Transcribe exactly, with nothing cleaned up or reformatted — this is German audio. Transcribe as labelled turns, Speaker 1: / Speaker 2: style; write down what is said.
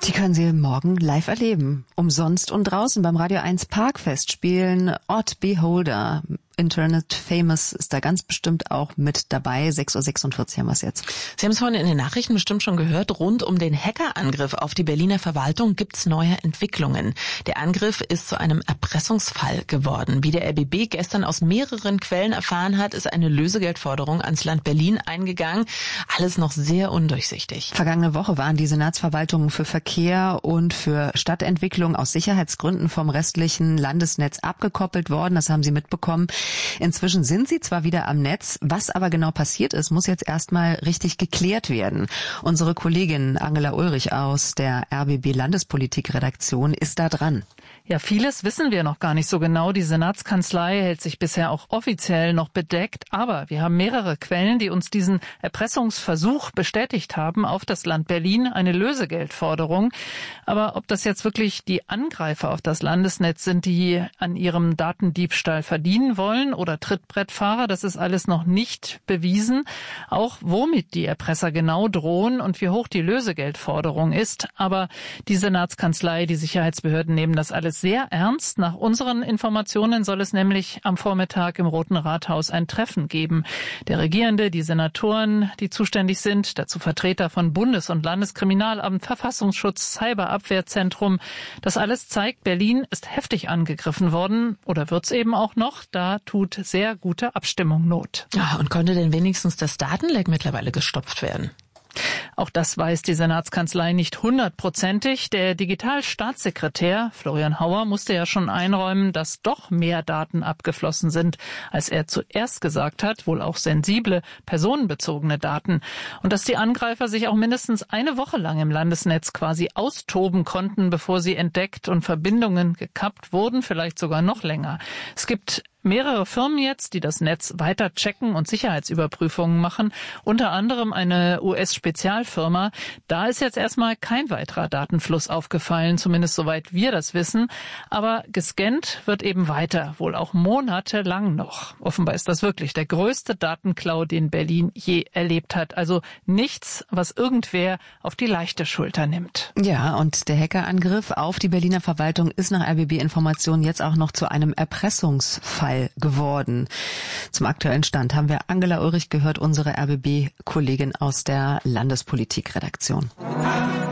Speaker 1: Die können Sie morgen live erleben. Umsonst und draußen beim Radio eins Parkfest spielen Odd Beholder. Internet Famous ist da ganz bestimmt auch mit dabei. sechs Uhr sechsundvierzig haben wir es jetzt.
Speaker 2: Sie haben es vorhin in den Nachrichten bestimmt schon gehört. Rund um den Hackerangriff auf die Berliner Verwaltung gibt's neue Entwicklungen. Der Angriff ist zu einem Erpressungsfall geworden. Wie der R B B gestern aus mehreren Quellen erfahren hat, ist eine Lösegeldforderung ans Land Berlin eingegangen. Alles noch sehr undurchsichtig.
Speaker 1: Vergangene Woche waren die Senatsverwaltungen für Verkehr und für Stadtentwicklung aus Sicherheitsgründen vom restlichen Landesnetz abgekoppelt worden. Das haben Sie mitbekommen. Inzwischen sind sie zwar wieder am Netz, was aber genau passiert ist, muss jetzt erstmal richtig geklärt werden. Unsere Kollegin Angela Ulrich aus der R B B Landespolitik-Redaktion ist da dran.
Speaker 3: Ja, vieles wissen wir noch gar nicht so genau. Die Senatskanzlei hält sich bisher auch offiziell noch bedeckt. Aber wir haben mehrere Quellen, die uns diesen Erpressungsversuch bestätigt haben auf das Land Berlin, eine Lösegeldforderung. Aber ob das jetzt wirklich die Angreifer auf das Landesnetz sind, die an ihrem Datendiebstahl verdienen wollen oder Trittbrettfahrer, das ist alles noch nicht bewiesen. Auch womit die Erpresser genau drohen und wie hoch die Lösegeldforderung ist. Aber die Senatskanzlei, die Sicherheitsbehörden nehmen das alles sehr ernst. Nach unseren Informationen soll es nämlich am Vormittag im Roten Rathaus ein Treffen geben. Der Regierende, die Senatoren, die zuständig sind, dazu Vertreter von Bundes- und Landeskriminalamt, Verfassungsschutz, Cyberabwehrzentrum. Das alles zeigt, Berlin ist heftig angegriffen worden oder wird's eben auch noch. Da tut sehr gute Abstimmung Not.
Speaker 2: Ja, und konnte denn wenigstens das Datenleck mittlerweile gestopft werden?
Speaker 3: Auch das weiß die Senatskanzlei nicht hundertprozentig. Der Digitalstaatssekretär Florian Hauer musste ja schon einräumen, dass doch mehr Daten abgeflossen sind, als er zuerst gesagt hat, wohl auch sensible, personenbezogene Daten. Und dass die Angreifer sich auch mindestens eine Woche lang im Landesnetz quasi austoben konnten, bevor sie entdeckt und Verbindungen gekappt wurden, vielleicht sogar noch länger. Es gibt mehrere Firmen jetzt, die das Netz weiter checken und Sicherheitsüberprüfungen machen, unter anderem eine U S-Spezialfirma. Da ist jetzt erstmal kein weiterer Datenfluss aufgefallen, zumindest soweit wir das wissen. Aber gescannt wird eben weiter, wohl auch monatelang noch. Offenbar ist das wirklich der größte Datenklau, den Berlin je erlebt hat. Also nichts, was irgendwer auf die leichte Schulter nimmt.
Speaker 1: Ja, und der Hackerangriff auf die Berliner Verwaltung ist nach R B B-Informationen jetzt auch noch zu einem Erpressungsfall geworden. Zum aktuellen Stand haben wir Angela Ulrich gehört, unsere R B B-Kollegin aus der Landespolitik-Redaktion.